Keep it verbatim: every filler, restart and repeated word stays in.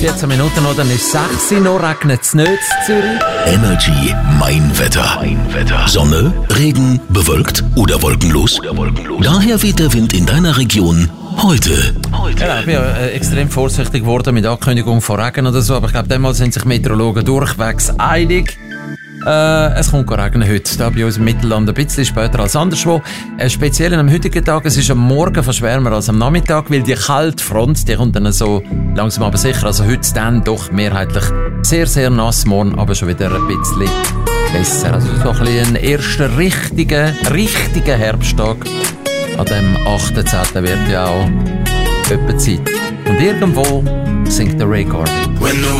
vierzehn Minuten noch, dann ist sechs Uhr, noch regnet es nicht in Zürich. Energy Mein Wetter. Mein Wetter. Sonne, Regen, bewölkt oder wolkenlos. Oder wolkenlos. Daher weht der Wind in deiner Region heute. heute. Ja, ich bin ja äh, extrem vorsichtig geworden mit Ankündigung von Regen oder so, aber ich glaube, damals sind sich Meteorologen durchwegs einig. Äh, es kommt regnen heute, da bei uns im Mittelland ein bisschen später als anderswo. Äh, speziell am heutigen Tag, es ist am Morgen fast wärmer als am Nachmittag, weil die kalte Front, die kommt dann so langsam aber sicher, also heute dann doch mehrheitlich sehr, sehr nass, morgen aber schon wieder ein bisschen besser. Also so ein bisschen ein erster richtiger, richtiger Herbsttag an dem achtzehnten wird ja auch etwa Zeit. Und irgendwo singt der Ray Garvey.